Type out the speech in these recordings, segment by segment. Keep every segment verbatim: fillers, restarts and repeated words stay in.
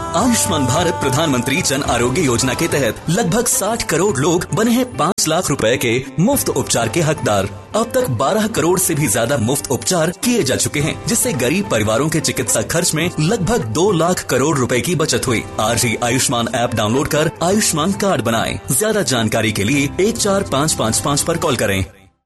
आयुष्मान भारत प्रधानमंत्री जन आरोग्य योजना के तहत लगभग साठ करोड़ लोग बने हैं पाँच लाख रुपए के मुफ्त उपचार के हकदार। अब तक बारह करोड़ से भी ज्यादा मुफ्त उपचार किए जा चुके हैं, जिससे गरीब परिवारों के चिकित्सा खर्च में लगभग दो लाख करोड़ रुपए की बचत हुई। आज ही आयुष्मान ऐप डाउनलोड कर आयुष्मान कार्ड बनाएं। ज्यादा जानकारी के लिए एक चार पाँच पाँच पाँच पर कॉल करें।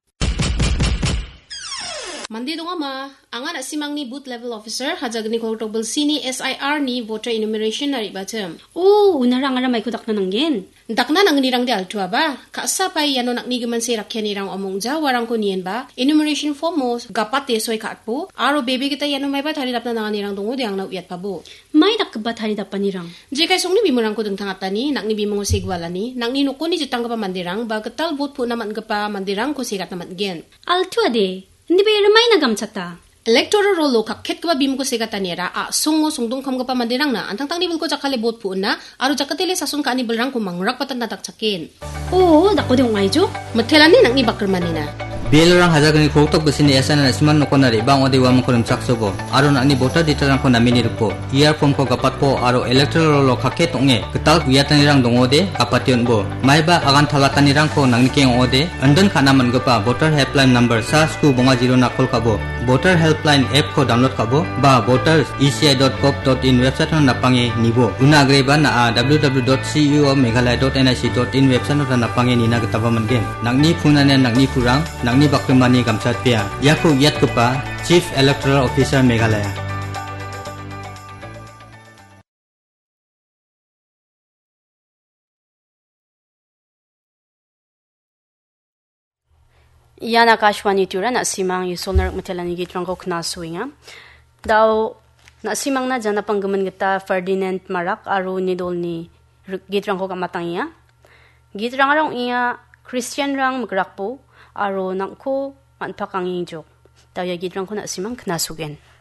Mandi dong ama, angan asimang ni booth level officer hajag ni ko tobel sini S I R ni voter enumeration nari bacem. Oh, unarang ara may kudak na nanggen. Dakna nang nirang di altua ba? Kaasa pa yano nak ni gaman si rakya nirang omong ja warang ko niyan ba? Enumeration form mo gapat tesoy kaatpo. Aro baby kita yano may ba thari dap na nangan nirang dongo di ang nauyat pa bo. May dak ba thari dap pa nirang? Jikay song ni bimurang ko deng tangata ni, nak ni bimong sigwala ni, nang ni nuko ni jutang ka pa mandirang, ba katal vote po naman ka pa mandirang ko sigat naman gen. Altua de. Hindi ba ramay na gamsata? Electoral roll lo kakit ka ba bim ko sigata nira a sungo sungdong kam ka pa mandirang na antang tang nibul ko jakale bot po na aro jakatele sa sun ka ni belrang ko mangrak patan nataksakin. Oo, dako de ungayjo. Mathelani nang ni bakermanina. Bielorang hajagani kotok besini esana asman nokonari bang odi wam korum saksobo aro nakni voter ditarang ko namini rupo iar form ko gapat po aro electoral lo kakhet onge ketal guyatanirang dongode kapation bo maiba agan thalatanirang ko nangnikeng ode andon khana mangapa voter helpline number sa sku bonga zero na kol kabo voter helpline app ko download kabo ba voters e c i dot gov dot in website na napange nibo unagreba na w w w dot c e o meghalaya dot n i c dot in website na napange nina ketaba mangen nangni phunane nangni phurang nangni Bakrimani Gamsat Pia Yaku Yat Kupa Chief Electoral Officer Meghalaya. Yan Akashwani tura na simang yusonar matelani gitrang ko knaswinga. Daw na simang na dyan na panggaman kita Ferdinand Marak aro nidol ni gitrang ko kamatang iya. Gitrang arang iya Christian rang magrakpo aro nangko manpakanging jok. Tayo gidrang ko na simang knasugen.